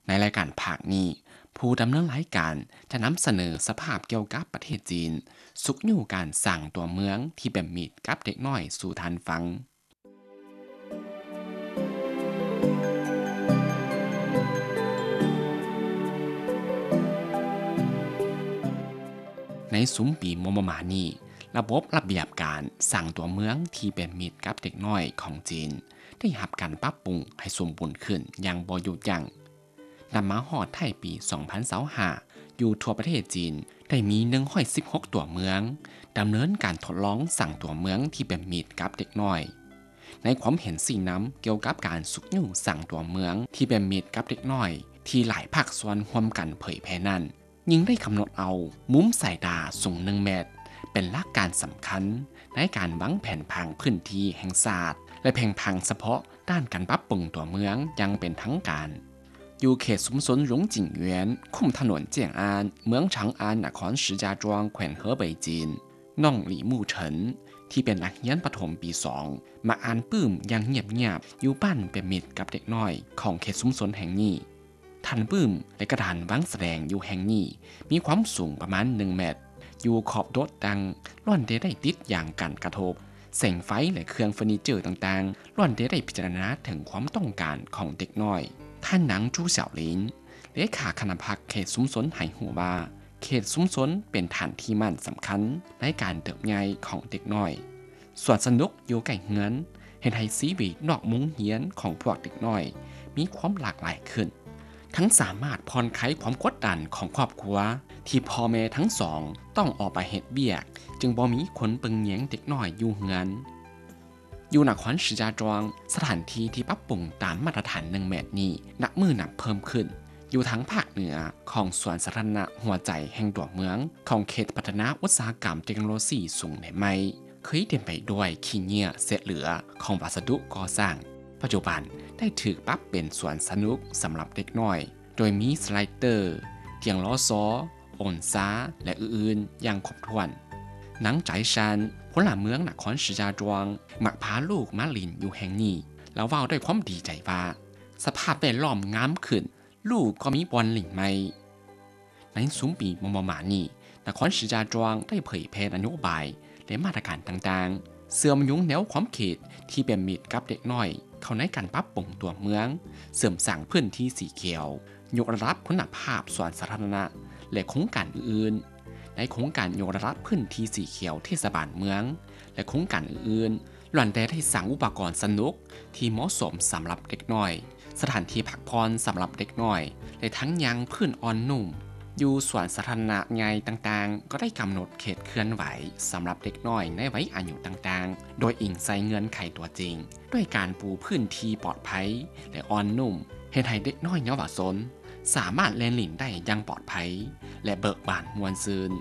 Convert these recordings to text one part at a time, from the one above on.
ในรายการภาคนี้ผู้ดำเนินรายการจะนำเสนอสภาพเกี่ยวกับประเทศจีนสุกอยู่การสั่งตัวเมืองที่เป็นมิตรกับเด็กน้อยสู่ทานฟังในสุมปีมมมานี้ระบบระเบียบการสั่งตัวเมืองที่เป็นมิตรกับเด็กน้อยของจีนได้รับการปรับปรุงให้สมบูรณ์ขึ้นอย่างบ่หยุดยั้งนำมาฮอดไทยปี 2025 อยู่ทั่วประเทศจีนได้มี116ตัวเมืองดำเนินการทดลองสั่งตัวเมืองที่เป็นมิตรกับเด็กน้อยในความเห็นสีน้ำเกี่ยวกับการสุกอยู่สั่งตัวเมืองที่เป็นมิตรกับเด็กน้อยที่หลายภาคส่วนร่วมกันเผยแพร่นั้นยิ่งได้กำหนดเอามุมสายตาสูง1 เมตรเป็นหลักการสำคัญในการวางแผนพังพื้นที่แห่งศาสตร์และแผนพังเฉพาะด้านการปรับปรุงตัวเมืองยังเป็นทั้งการอยู่เขตสุมสนหลงจิงเหวียนคุมถนนเจียงอานเมืองฉางอานนคร石家庄แขวงเหอเบยจีนน้องหลี่มู่เฉินที่เป็นนักเรียนประถมปี 2มาอ่านปื้มยังเงียบๆอยู่บ้านเป็นมิตรกับเด็กน้อยของเขตสุมสนแห่งนี้ทันปื้มและกระดานวางแสดงอยู่แห่งนี้มีความสูงประมาณ1 เมตรอยู่ขอบโดดดังล้วนได้ติดอย่างกันกระทบแสงไฟและเครื่องเฟอร์นิเจอร์ต่างๆล้วนได้พิจารณาถึงความต้องการของเด็กน้อยท่านหนังจู้เสี่ยวหลินเลขาคณะพักเขตสุมสนไหหัวว่าเขตสุมสนเป็นฐานที่มั่นสำคัญในการเติบใหญ่ของเด็กน้อยส่วนสนุกอยู่ใกล้เงินเห็นให้ชีวิตนอกมุ้งเฮียนของพวกเด็กน้อยมีความหลากหลายขึ้นทั้งสามารถผ่อนคลายความกดดันของครอบครัวที่พ่อแม่ทั้งสองต้องออกไปเฮ็ดเบียกจึงบ่มีคนเปิงเลี้ยงเด็กน้อยอยู่เฮือนอยู่นคร石家庄สถานที่ที่ปรับปรุงตามมาตรฐาน1 เมตรนี้นับมือนับเพิ่มขึ้นอยู่ทั้งภาคเหนือของสวนสาธารณะหัวใจแห่งตัวเมืองของเขตพัฒนาอุตสาหกรรมเทคโนโลยีสูงในไม้เคยเต็มไปด้วยขี้เหงื่อเศษเหลือของวัสดุก่อสร้างปัจจุบันได้ถูกปรับเป็นสวนสนุกสำหรับเด็กน้อยโดยมีสไลเดอร์เตียงล้อซ้อโอนซ้าและอื่นๆอย่างครบถ้วนหนังใจชันพลเมืองนคร石家庄มักพาลูกมาลินอยู่แห่งนี้แล้วเว้าด้วยความดีใจว่าสภาพแวดล้อมงามขึ้นลูกก็มีบอลหลินไม่ในสุมปีมมมานี้นคร石家庄ได้เผยแพร่นโยบายและมาตรการต่างๆเสื่อมยุงแนวความเขตที่เป็นมิตรกับเด็กน้อยเข้าในการปรับปรุงตัวเมืองเสริมสร้างพื้นที่สีเขียวยกระดับคุณภาพสวนสาธารณะและโครงการอื่นในโครงการยกระดับพื้นที่สีเขียวเทศบาลเมืองและโครงการอื่นล้วนแต่ได้สร้างอุปกรณ์สนุกที่เหมาะสมสำหรับเด็กน้อยสถานที่พักผ่อนสำหรับเด็กน้อยและทั้งยังพื้นอ่อนนุ่มอยู่สวนสาธารณะใหญ่ต่างๆก็ได้กำหนดเขตเคลื่อนไหวสำหรับเด็กน้อยในวัยอายุต่างๆโดยอิงใส่เงื่อนไขตัวจริงด้วยการปูพื้นที่ปลอดภัยและอ่อนนุ่มให้เด็กน้อยเยาวชนสามารถเล่นหลินได้อย่างปลอดภัยและเบิกบานมวลซืน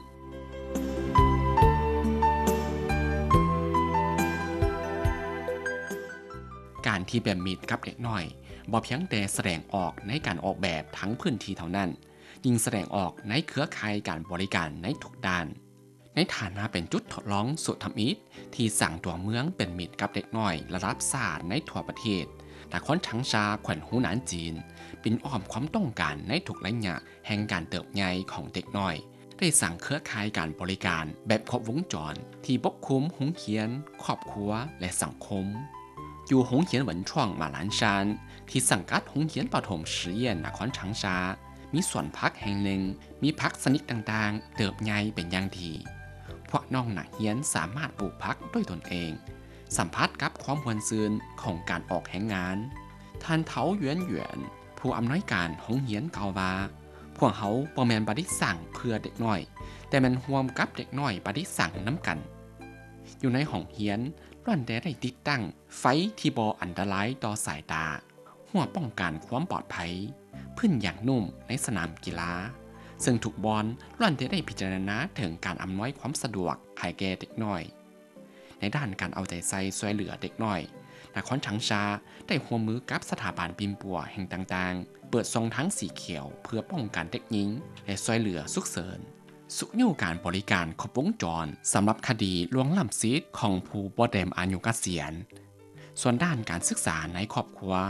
การที่เป็นมิตรกับเด็กน้อยบ่เพียงแต่แสดงออกในการออกแบบทั้งพื้นที่เท่านั้นยิ่งแสดงออกในเครือข่ายการบริการในทุกด้านในฐานะเป็นจุดทดลองสุดทำอิฐที่สั่งตัวเมืองเป็นมิตรกับเด็กน้อยระดับศาสตร์ในทั่วประเทศแต่คนชังชาแขวนหูหนานจีนเป็นอ้อมความต้องการในทุกระยะแห่งการเติบใหญ่ของเด็กน้อยได้สั่งเครือข่ายการบริการแบบครบวงจรที่ปกคุมหงเขียนครอบครัวและสังคมอยู่หงเขียนเหวินช่วงมาหลานชานที่สังกัดหงเขียนปฐม实验นครชังชามีสวนพักแห่งหนึ่งมีพักสนิทต่างๆเติบใหญ่เป็นอย่างดีพวกน้องนักเรียนสามารถปลูกพักด้วยตนเองสัมผัสกับความหวนซืนของการออกแห่งงานท่านเถาหยวนหยวนผู้อำนวยการหงเหียนกล่าวว่าพวกเขาบ่แม่นบ่ได้สั่งเพื่อเด็กน้อยแต่มันร่วมกับเด็กน้อยบ่ได้สั่งน้ำกันอยู่ในห้องเหียนล้วนแต่ได้ติดตั้งไฟที่บ่อันตรายต่อสายตาหัวป้องกันความปลอดภัยพื้นอย่างนุ่มในสนามกีฬาซึ่งทุกบอลล้วนแต่ได้พิจารณาถึงการอำนวยความสะดวกให้แก่เด็กน้อยในด้านการเอาใจใส่ช่วยเหลือเด็กน้อยนครชังชาได้ร่วมมือกับสถาบันปิมปัวแห่งต่างๆเปิดทรงทั้งสีเขียวเพื่อป้องกันเด็กหญิงและช่วยเหลือสุขเสริญสุขอยู่การบริการครบวงจรสำหรับคดีล่วงล้ำสิทธิ์ของผู้บ่ได้อายุเกษียณส่วนด้านการศึกษาในครอบครัว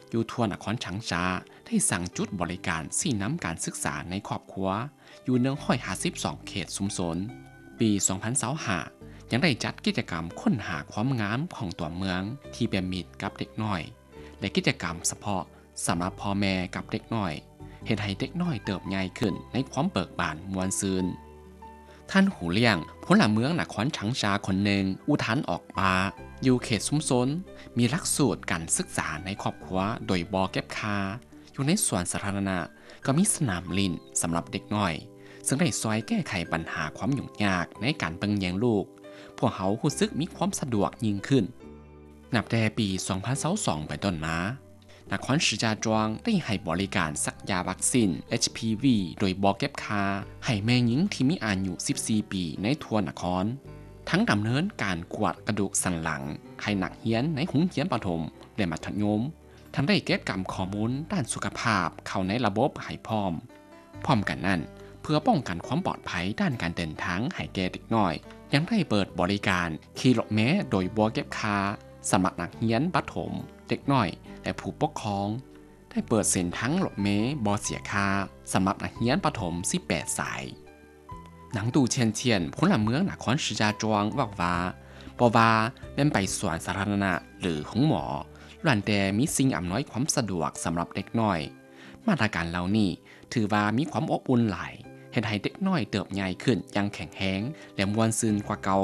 อยู่ทั่วนครชังชาได้สั่งจุดบริการสี่น้ำการศึกษาในครอบครัวอยู่152 เขตชุมชนปี 2025ยังได้จัดกิจกรรมค้นหาความงามของตัวเมืองที่เป็นมิตรกับเด็กน้อยและกิจกรรมเฉพาะสำหรับพ่อแม่กับเด็กน้อยเฮ็ดให้เด็กน้อยเติบใหญ่ขึ้นในความเบิกบานมวลซืนท่านหูเลี่ยงพลเมืองนครชังชาคนหนึ่งอุทานออกมาอยู่เขตชุมชนมีหลักสูตรการศึกษาในครอบครัวโดยบ่เก็บค่าอยู่ในสวนสาธารณะก็มีสนามเล่นสำหรับเด็กน้อยซึ่งได้ช่วยแก้ไขปัญหาความยุ่งยากในการเบิ่งแยงลูกพวกเขารู้สึกมีความสะดวกยิ่งขึ้นนับแต่ปี 2022 ไปต้นมานครศรีจาจวงได้ให้บริการสักยาวัคซีน HPV โดยบ่เก็บค่าให้แม่หญิงที่มีอายุ 14 ปีในทั่วนครทั้งดำเนินการกวดกระดูกสันหลังให้นักเรียนในโรงเรียนประถมและมัธยมทั้งได้เก็บกำข้อมูลด้านสุขภาพเข้าในระบบให้พร้อมกันนั้นเพื่อป้องกันความปลอดภัยด้านการเดินทางให้แก่เด็กน้อยยังได้เปิดบริการขี่รถเมล์โดยบ่เก็บค่าสำหรับนักเรียนประถมเด็กน้อยและผู้ปกครองได้เปิดเส้นทางรถเมล์บ่เสียค่าสำหรับนักเรียนประถม 18 สายหนังตู่เชียนพลเมืองนครศรีจาจวงบอกว่าบ่ว่าแม่นไปสวนสาธารณะหรือห้องหมอล้วนแต่มีสิ่งอำนวยความสะดวกสำหรับเด็กน้อยมาตรการเหล่านี้ถือว่ามีความอบอุ่นหลายเฮ็ดให้เด็กน้อยเติบใหญ่ขึ้นอย่างแข็งแรงและม่วนซื่นกว่าเก่า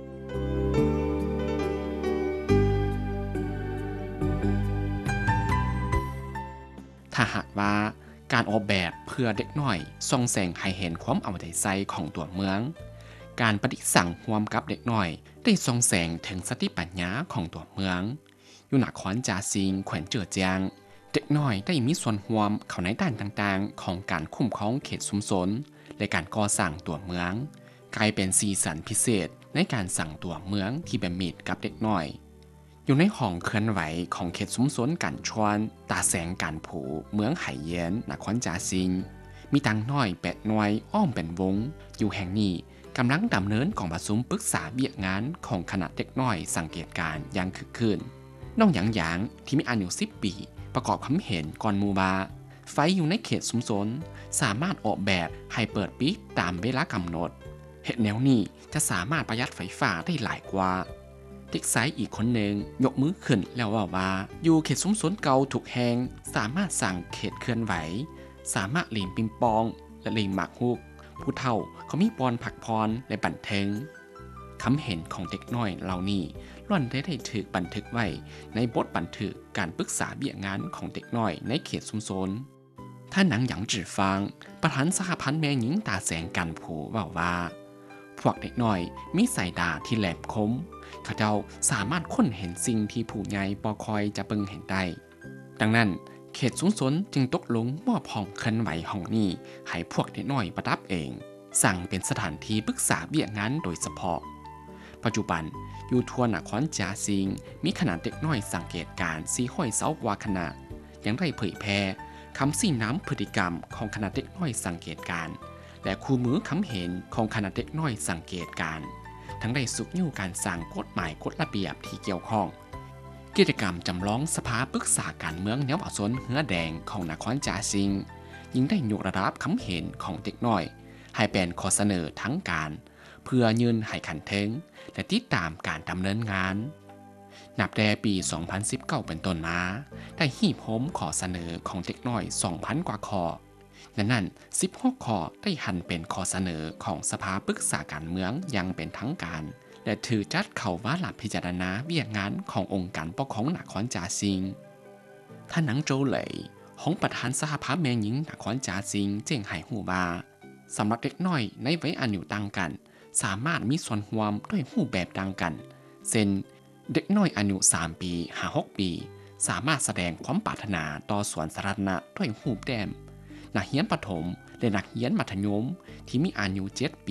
ถ้าหากว่าการออกแบบเพื่อเด็กน้อยส่องแสงให้เห็นความเอาใจใส่ของตัวเมืองการปฏิสังร่วมกับเด็กน้อยได้ส่องแสงถึงสติปัญญาของตัวเมืองอยู่นครจาซิงแขวงเจือจางเด็กน้อยได้มีส่วนร่วมเข้าในด้านต่างๆของการคุ้มครองเขตชุมชนและการก่อสร้างตัวเมืองกลายเป็นสีสันพิเศษในการสั่งตัวเมืองที่เป็นมิตรกับเด็กน้อยอยู่ในห้องเคลื่อนไหวของเขตชุมชนกันชวนตาแสงกันผูเมืองไหเย็นนครจาซิงมีตังน้อย8 หน่วยอ้อมเป็นวงอยู่แห่งนี้กำลังดำเนินของประชุมปรึกษาเบี้ยงานของคณะเด็กน้อยสังเกตการณ์อย่างคึกคืนน้องหยางที่มีอายุ10 ปีประกอบความเห็นก่อนมูบาไฟอยู่ในเขตชุมชนสามารถออกแบบให้เปิดปิดตามเวลากำหนดเหตุแนวนี้จะสามารถประหยัดไฟฟ้าได้หลายกว่าเด็กสายอีกคนหนึ่งยกมือขึ้นแล้วว่าอยู่เขตชุมชนเก่าถูกแหงสามารถสั่งเขตเคลื่อนไหวสามารถเล่นปิงปองและเล่นหมากฮุกผู้เฒ่าเขามีบอลผักพรและบันเทิงคำเห็นของเด็กน้อยเหล่านี้ล้วนได้ถูกบันทึกไว้ในบทบันทึกการปรึกษาเบี้ยงานของเด็กน้อยในเขตชุมชนท่านหนังหยางจื่อฟางประธานสหพันธ์แม่หญิงตาแสงกันผูว่าพวกเด็กน้อยมีสายตาที่แหลมคมเขาเจ้าสามารถค้นเห็นสิ่งที่ผู้ใหญ่บ่คอยจะเบิ่งเห็นได้ดังนั้นเขตชุมชนจึงตกลงมอบห้องเคลื่อนไหวห้องนี้ให้พวกเด็กน้อยประดับเองสั่งเป็นสถานที่ปรึกษาเบี้ยงานโดยเฉพาะปัจจุบันอยู่ทั่วนครจาซิงมีขนาดเด็กน้อยสังเกตการ400 กว่าขนาดยังได้เผยแพร่คำสี่น้ำพฤติกรรมของคณะเด็กน้อยสังเกตการและคู่มือคำเห็นของคณะเด็กน้อยสังเกตการทั้งได้สุกยู่การสั่งกฎหมายกฎระเบียบที่เกี่ยวข้องกิจกรรมจำลองสภาปรึกษาการเมืองเยาวชนเหือแดงของนครจาซิงยิ่งได้ยกระดับคำเห็นของเด็กน้อยให้เป็นข้อเสนอทั้งการเพื่อยืนให้ขันเทงและติดตามการดำเนินงานนับแต่ปี 2019 เป็นต้นมาได้หีบผมขอเสนอของเด็กน้อย 2,000 กว่าข้อนั้น16 ข้อได้หันเป็นข้อเสนอของสภาปรึกษาการเมืองยังเป็นทั้งการและถือจัดเข้าว่าหลับพิจารณาเบี้ยงานขององค์การปกครองนครจาซิงท่านหนังโจเหลยห้องประธานสหภาพแม่หญิงนครจาซิงแจ้งให้ฮู้ว่าสำหรับเด็กน้อยในวัยอายุต่างกันสามารถมีส่วนร่วมด้วยรูปแบบต่างกันเช่นเด็กน้อยอายุ3 ปี 5-6 ปีสามารถแสดงความปรารถนาต่อสวนสาธารณะด้วยรูปแต้มนักเรียนประถมและนักเรียนมัธยมที่มีอายุ 7 ปี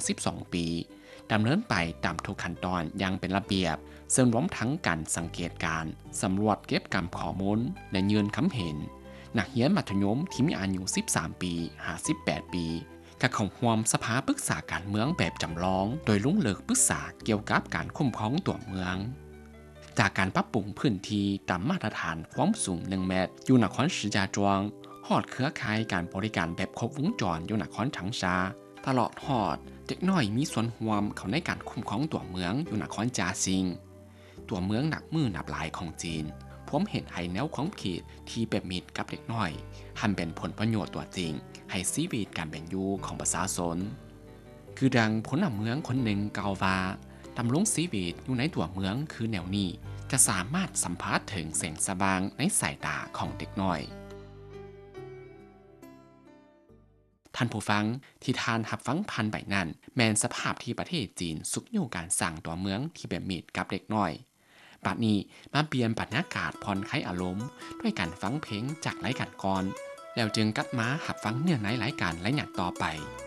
52 ปีดำเนินไปตามทุกขั้นตอนอย่างเป็นระเบียบซึ่งรวมทั้งการสังเกตการสำรวจเก็บกำข้อมูลและยืนคำเห็นนักเรียนมัธยมที่มีอายุ 13 ปี 58 ปีกับของความสภาปรึกษาการเมืองแบบจำลองโดยลุ่งเลิกปรึกษาเกี่ยวกับการคุ้มครองตัวเมืองจากการปรับปรุงพื้นที่ตามมาตรฐานความสูง1 เมตรอยู่นครศรีจาจวงฮอดเครือข่ายการบริการแบบครบวงจรอยู่นครถังชาตลอดฮอดเด็กน้อยมีส่วนร่วมเข้าในการคุ้มครองตัวเมืองอยู่นครจาซิงตัวเมืองหนักมือหนับหลายของจีนพร้อมเห็นให้แนวความคิดที่แบบมิตรกับเด็กน้อยทำเป็นผลประโยชน์ตัวจริงให้ชีวิตการเป็นอยู่ของประชาชนคือดังพลเมืองคนหนึ่งกล่าวว่าดำรงชีวิตอยู่ในตัวเมืองคือแนวนี้จะสามารถสัมผัสถึงแสงสว่างในสายตาของเด็กน้อยท่านผู้ฟังที่ทานหับฟังพันใบนั้นแมนสภาพที่ประเทศจีนสุกอยู่การสั่งตัวเมืองที่แบบมิตรกับเด็กน้อยบัดนี้มาเปลี่ยนบรรยากาศผ่อนคลายอารมณ์ด้วยการฟังเพลงจากรายการก่อนแล้วจึงกลับมาหับฟังเนื้อในรายการและอย่างต่อไป